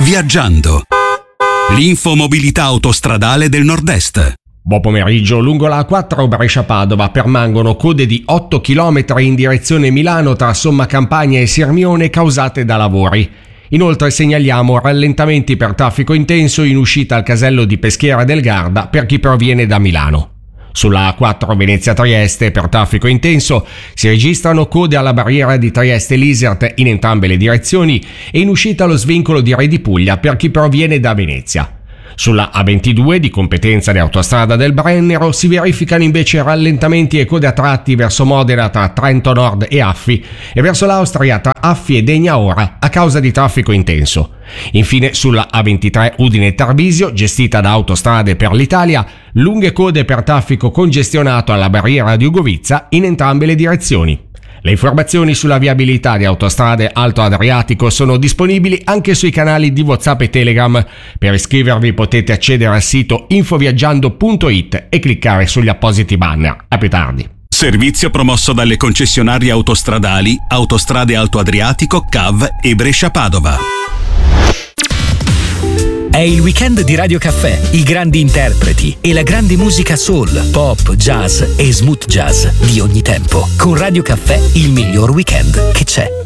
Viaggiando. L'infomobilità autostradale del Nord-Est. Buon pomeriggio. Lungo la A4 Brescia-Padova permangono code di 8 km in direzione Milano tra Somma Campagna e Sirmione causate da lavori. Inoltre segnaliamo rallentamenti per traffico intenso in uscita al casello di Peschiera del Garda per chi proviene da Milano. Sulla A4 Venezia-Trieste per traffico intenso si registrano code alla barriera di Trieste-Lisert in entrambe le direzioni e in uscita allo svincolo di Re di Puglia per chi proviene da Venezia. Sulla A22 di competenza di Autostrada del Brennero si verificano invece rallentamenti e code a tratti verso Modena tra Trento Nord e Affi e verso l'Austria tra Affi e Degna Ora a causa di traffico intenso. Infine sulla A23 Udine-Tarvisio, gestita da Autostrade per l'Italia, lunghe code per traffico congestionato alla barriera di Ugovizza in entrambe le direzioni. Le informazioni sulla viabilità di Autostrade Alto Adriatico sono disponibili anche sui canali di WhatsApp e Telegram. Per iscrivervi potete accedere al sito infoviaggiando.it e cliccare sugli appositi banner. A più tardi. Servizio promosso dalle concessionarie autostradali Autostrade Alto Adriatico, CAV e Brescia-Padova. È il weekend di Radio Caffè, i grandi interpreti e la grande musica soul, pop, jazz e smooth jazz di ogni tempo. Con Radio Caffè il miglior weekend che c'è.